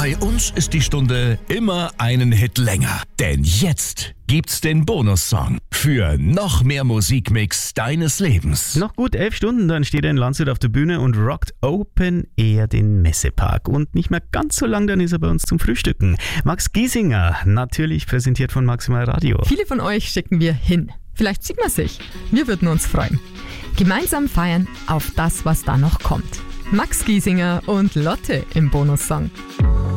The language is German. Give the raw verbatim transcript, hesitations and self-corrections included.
Bei uns ist die Stunde immer einen Hit länger. Denn jetzt gibt's den Bonussong für noch mehr Musikmix deines Lebens. Noch gut elf Stunden, dann steht er in Landshut auf der Bühne und rockt Open Air den Messepark. Und nicht mehr ganz so lang, dann ist er bei uns zum Frühstücken. Max Giesinger, natürlich präsentiert von Maximal Radio. Viele von euch schicken wir hin. Vielleicht sieht man sich. Wir würden uns freuen. Gemeinsam feiern auf das, was da noch kommt. Max Giesinger und Lotte im Bonussong.